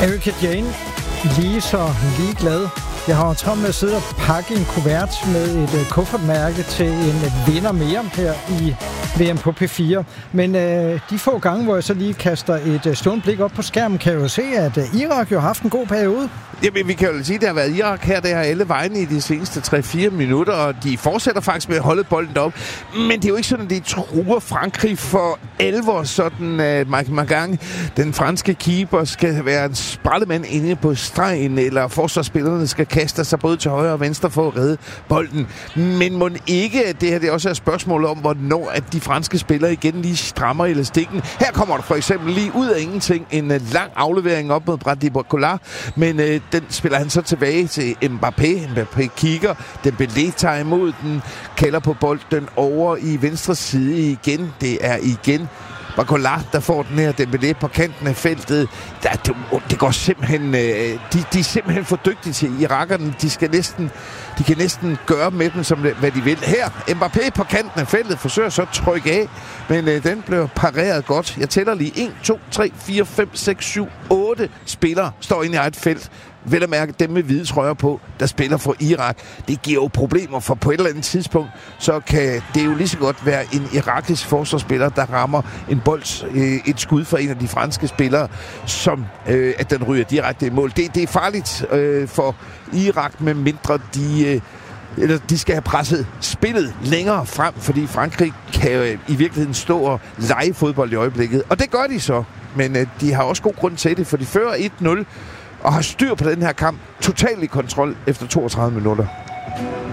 Erika Jane, lige så ligeglad. Jeg har travlt med at sidde og pakke en kuvert med et kuffertmærke til en vinder mere her i VM på P4. Men de få gange, hvor jeg så lige kaster et stående blik op på skærmen, kan jeg jo se, at Irak jo har haft en god periode. Jamen, vi kan jo sige, at det har været Irak her, der har alle vegne i de seneste 3-4 minutter, og de fortsætter faktisk med at holde bolden op. Men det er jo ikke sådan, at de truer Frankrig for alvor, sådan at Michael Magang, den franske keeper, skal være en sprællemand inde på stregen, eller forsvarsspillerne skal kaste sig både til højre og venstre for at redde bolden. Men må ikke, at det her det også er et spørgsmål om, hvornår at de franske spillere igen lige strammer elastikken. Her kommer der for eksempel lige ud af ingenting en lang aflevering op mod Brady Barcola, men den spiller han så tilbage til Mbappé. Mbappé kigger, Dembélé tager imod den, kalder på bolden over i venstre side igen. Det er igen Barcola, der får den her Dembélé på kanten af feltet. Det går simpelthen... De er simpelthen for dygtige til irakerne. De kan næsten gøre med dem, som hvad de vil. Her, Mbappé på kanten af feltet forsøger så at trykke af, men den blev pareret godt. Jeg tæller lige 1, 2, 3, 4, 5, 6, 7, 8 spillere står inde i et felt. Vel at mærke dem med hvide trøjer på, der spiller for Irak. Det giver jo problemer, for på et eller andet tidspunkt, så kan det jo lige så godt være en irakisk forsvarsspiller, der rammer en bold, et skud fra en af de franske spillere, som at den ryger direkte i mål. Det er farligt for Irak, med mindre de skal have presset spillet længere frem, fordi Frankrig kan i virkeligheden stå og lege fodbold i øjeblikket. Og det gør de så, men de har også god grund til det, for de fører 1-0 og har styr på den her kamp totalt i kontrol efter 32 minutter.